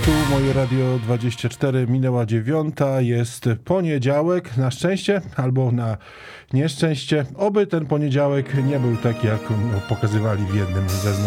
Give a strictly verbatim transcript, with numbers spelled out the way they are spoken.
Tu moje Radio dwadzieścia cztery, minęła dziewiąta, jest poniedziałek, na szczęście albo na nieszczęście. Oby ten poniedziałek nie był taki, jak pokazywali w jednym ze